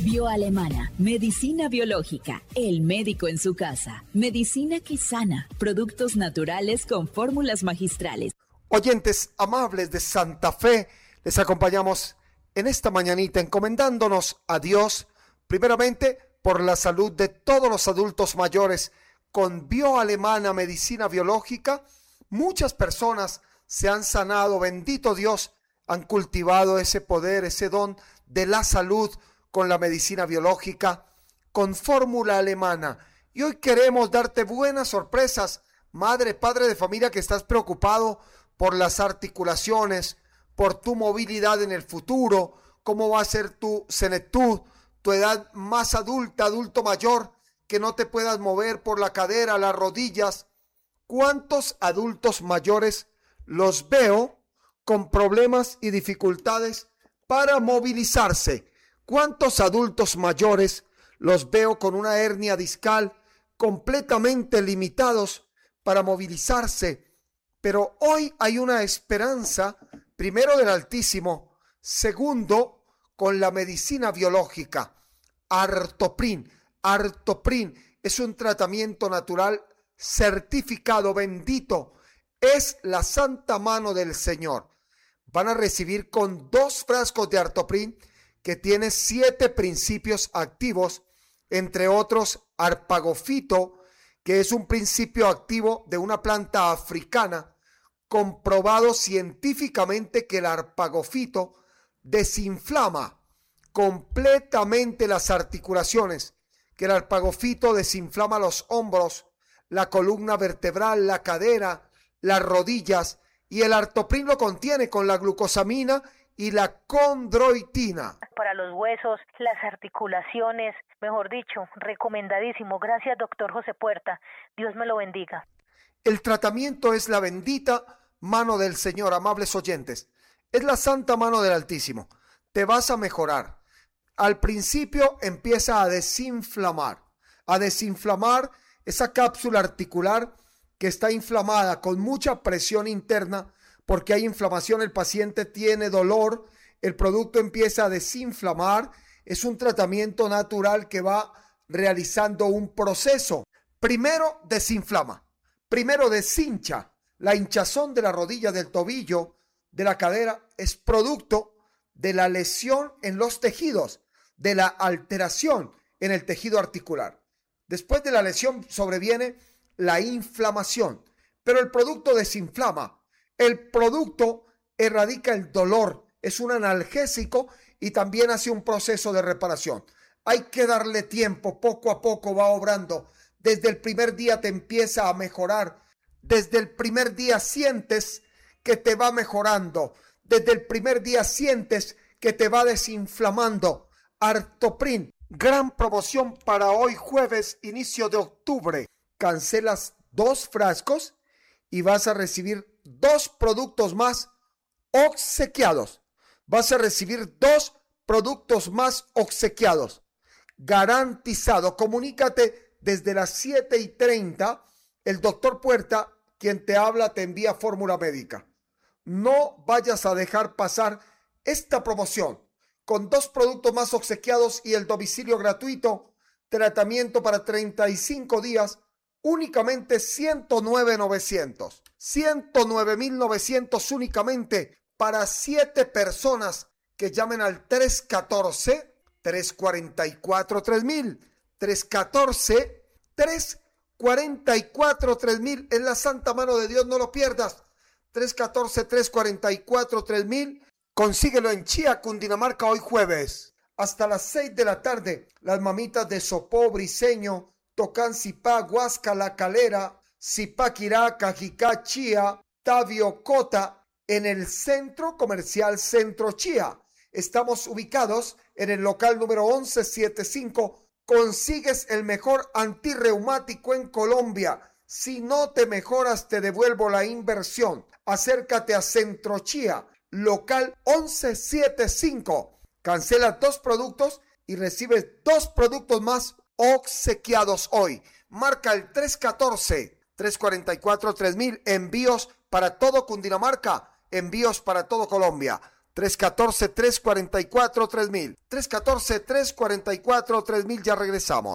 Bioalemana, medicina biológica, el médico en su casa, medicina que sana, productos naturales con fórmulas magistrales. Oyentes amables de Santa Fe, les acompañamos en esta mañanita encomendándonos a Dios, primeramente por la salud de todos los adultos mayores. Con Bioalemana, medicina biológica, muchas personas se han sanado, bendito Dios, han cultivado ese poder, ese don de la salud con la medicina biológica, con fórmula alemana. Y hoy queremos darte buenas sorpresas, madre, padre de familia que estás preocupado por las articulaciones, por tu movilidad en el futuro, cómo va a ser tu senectud, tu edad más adulta, adulto mayor, que no te puedas mover por la cadera, las rodillas. ¿Cuántos adultos mayores los veo con problemas y dificultades para movilizarse? ¿Cuántos adultos mayores los veo con una hernia discal completamente limitados para movilizarse? Pero hoy hay una esperanza, primero del Altísimo, segundo con la medicina biológica. Artoprin es un tratamiento natural certificado, bendito, es la santa mano del Señor. Van a recibir con 2 frascos de Artoprin que tiene 7 principios activos, entre otros arpagofito, que es un principio activo de una planta africana, comprobado científicamente que el arpagofito desinflama completamente las articulaciones, que el arpagofito desinflama los hombros, la columna vertebral, la cadera, las rodillas, y el Artoprin lo contiene con la glucosamina y la condroitina. Para los huesos, las articulaciones, mejor dicho, recomendadísimo. Gracias, doctor José Puerta. Dios me lo bendiga. El tratamiento es la bendita mano del Señor, amables oyentes. Es la santa mano del Altísimo. Te vas a mejorar. Al principio empieza a desinflamar esa cápsula articular que está inflamada con mucha presión interna, porque hay inflamación, el paciente tiene dolor, el producto empieza a desinflamar. Es un tratamiento natural que va realizando un proceso. Primero desinflama, primero deshincha. La hinchazón de la rodilla, del tobillo, de la cadera es producto de la lesión en los tejidos, de la alteración en el tejido articular. Después de la lesión sobreviene la inflamación, pero el producto desinflama. El producto erradica el dolor, es un analgésico y también hace un proceso de reparación. Hay que darle tiempo, poco a poco va obrando. Desde el primer día te empieza a mejorar. Desde el primer día sientes que te va mejorando. Desde el primer día sientes que te va desinflamando. Artoprin, gran promoción para hoy jueves, inicio de octubre. Cancelas 2 frascos y vas a recibir 2 productos más obsequiados. Vas a recibir 2 productos más obsequiados. Garantizado. Comunícate desde las 7:30. El doctor Puerta, quien te habla, te envía fórmula médica. No vayas a dejar pasar esta promoción. Con 2 productos más obsequiados y el domicilio gratuito. Tratamiento para 35 días. Únicamente 109,900. 109,900 únicamente para 7 personas que llamen al 314-344-3000. 314-344-3000. Es la santa mano de Dios, no lo pierdas. 314-344-3000. Consíguelo en Chía, Cundinamarca, hoy jueves. Hasta las 6 de la tarde, las mamitas de Sopó, Briceño, Tocancipá, Huasca, La Calera, Zipaquirá, Cajicá, Chía, Tabio, Cota, en el Centro Comercial Centro Chía. Estamos ubicados en el local número 1175. Consigues el mejor antirreumático en Colombia. Si no te mejoras, te devuelvo la inversión. Acércate a Centro Chía, local 1175. Cancela 2 productos y recibes 2 productos más obsequiados hoy. Marca el 314-344-3000. Envíos para todo Cundinamarca, envíos para todo Colombia. 314-344-3000. 314-344-3000. Ya regresamos.